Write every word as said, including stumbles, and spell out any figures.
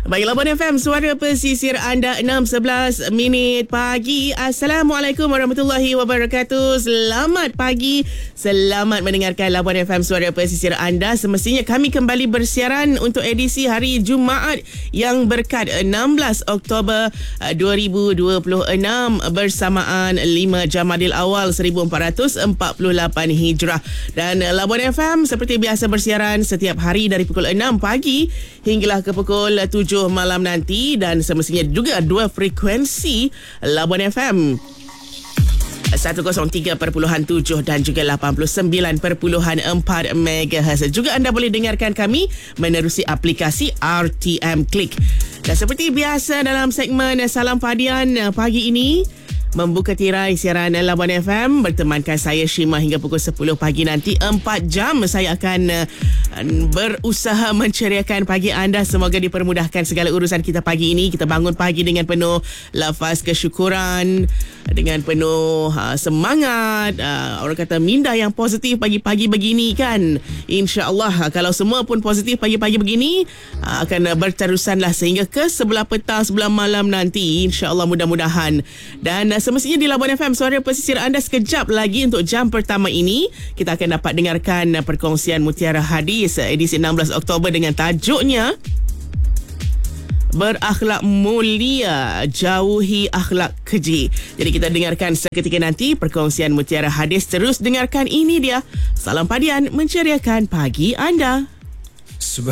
Baik, Labuan F M, suara pesisir anda, enam sebelas minit pagi. Assalamualaikum warahmatullahi wabarakatuh. Selamat pagi, selamat mendengarkan Labuan F M, suara pesisir anda. Semestinya kami kembali bersiaran untuk edisi hari Jumaat yang berkat enam belas Oktober dua ribu dua puluh enam bersamaan lima Jamadil Awal seribu empat ratus empat puluh lapan Hijrah. Dan Labuan F M seperti biasa bersiaran setiap hari dari pukul enam pagi hinggalah ke pukul tujuh malam nanti, dan semestinya juga dua frekuensi Labuan F M, seratus tiga perpuluhan tujuh dan juga lapan puluh sembilan perpuluhan empat megahertz. Juga anda boleh dengarkan kami menerusi aplikasi R T M Click. Dan seperti biasa dalam segmen Salam Padian pagi ini, membuka tirai siaran Labuan F M bertemankan saya Shima hingga pukul sepuluh pagi nanti. Empat jam saya akan uh, berusaha menceriakan pagi anda. Semoga dipermudahkan segala urusan kita pagi ini. Kita bangun pagi dengan penuh lafaz kesyukuran, dengan penuh uh, semangat, uh, orang kata minda yang positif pagi-pagi begini kan. InsyaAllah kalau semua pun positif pagi-pagi begini, uh, akan berterusanlah sehingga ke sebelah petang, sebelah malam nanti, InsyaAllah, mudah-mudahan. Dan semestinya di Labuan F M, suara pesisir anda, sekejap lagi untuk jam pertama ini kita akan dapat dengarkan perkongsian Mutiara Hadis edisi enam belas Oktober dengan tajuknya Berakhlak Mulia, Jauhi Akhlak Keji. Jadi kita dengarkan seketika nanti perkongsian Mutiara Hadis. Terus dengarkan, ini dia Salam Padian menceriakan pagi anda.